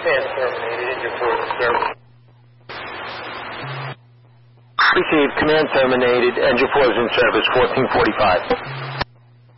Command terminated, engine 4 is in service. Received, command terminated, engine 4 is in service, 1445.